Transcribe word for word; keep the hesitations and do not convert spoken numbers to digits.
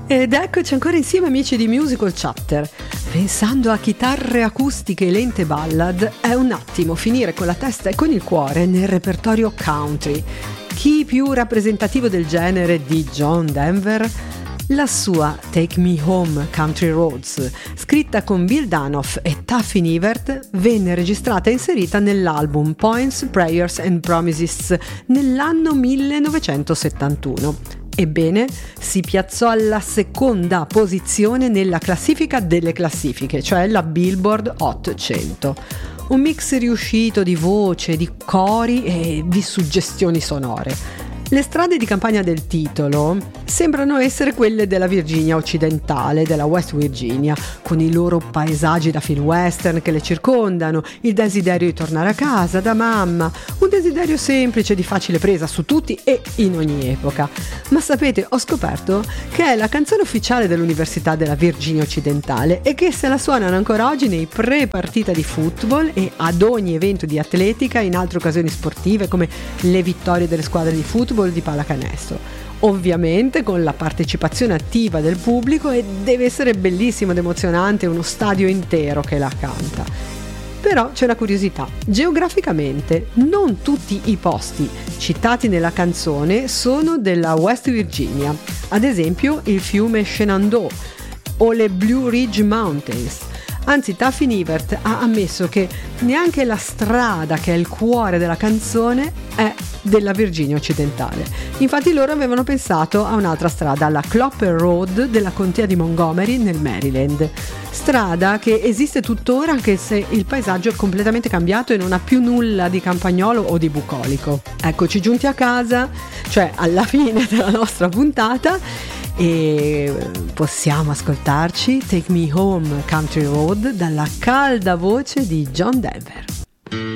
Ed eccoci ancora insieme amici di Musical Chatter. Pensando a chitarre acustiche e lente ballad è un attimo finire con la testa e con il cuore nel repertorio country. Chi più rappresentativo del genere di John Denver? La sua Take Me Home Country Roads, scritta con Bill Danoff e Tuffy Nivert, venne registrata e inserita nell'album Poems, Prayers and Promises nell'anno millenovecentosettantuno. Ebbene, si piazzò alla seconda posizione nella classifica delle classifiche, cioè la Billboard Hot cento. Un mix riuscito di voce, di cori e di suggestioni sonore. Le strade di campagna del titolo sembrano essere quelle della Virginia occidentale, della West Virginia, con i loro paesaggi da film western che le circondano, il desiderio di tornare a casa da mamma, un desiderio semplice di facile presa su tutti e in ogni epoca. Ma sapete, ho scoperto che è la canzone ufficiale dell'Università della Virginia occidentale e che se la suonano ancora oggi nei pre-partita di football e ad ogni evento di atletica in altre occasioni sportive come le vittorie delle squadre di football di pallacanestro, ovviamente con la partecipazione attiva del pubblico, e deve essere bellissimo ed emozionante uno stadio intero che la canta. Però c'è una curiosità: geograficamente non tutti i posti citati nella canzone sono della West Virginia, ad esempio il fiume Shenandoah o le Blue Ridge Mountains. Anzi, Tuffy Nivert ha ammesso che neanche la strada che è il cuore della canzone è della Virginia occidentale. Infatti loro avevano pensato a un'altra strada, la Clopper Road della contea di Montgomery nel Maryland. Strada che esiste tuttora anche se il paesaggio è completamente cambiato e non ha più nulla di campagnolo o di bucolico. Eccoci giunti a casa, cioè alla fine della nostra puntata, e possiamo ascoltarci Take Me Home Country Road dalla calda voce di John Denver.